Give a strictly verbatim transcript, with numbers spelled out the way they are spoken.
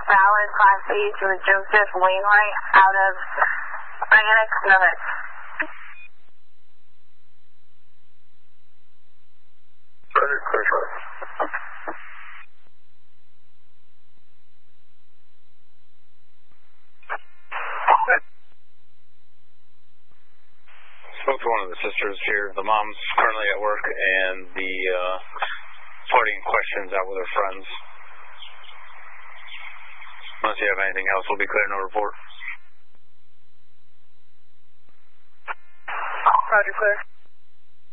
valid Class B to Joseph Wainwright out of Phoenix, Nevada. Roger, clear short. Spoke to one of the sisters here. The mom's currently at work, and the uh, partying questions out with her friends. Unless you have anything else, we'll be clear, no report. Roger, clear.